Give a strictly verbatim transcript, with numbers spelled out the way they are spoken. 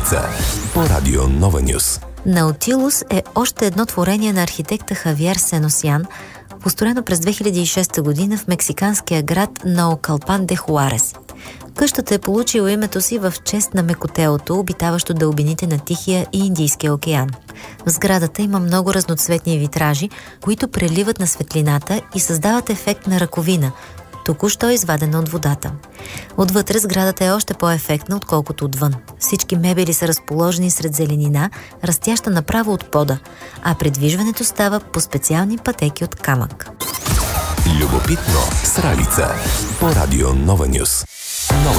Сралица по Радио Нова Нюс. Наутилус е още едно творение на архитекта Хавиер Сеносян, построено през две хиляди и шеста година в мексиканския град Наукалпан де Хуарес. Къщата е получила името си в чест на мекотелото, обитаващо дълбините на Тихия и Индийския океан. В сградата има много разноцветни витражи, които преливат на светлината и създават ефект на раковина, току-що извадена от водата. Отвътре сградата е още по-ефектна, отколкото отвън. Всички мебели са разположени сред зеленина, растяща направо от пода, а придвижването става по специални пътеки от камък. Любопитно Сралица по Радио Нова Нюс.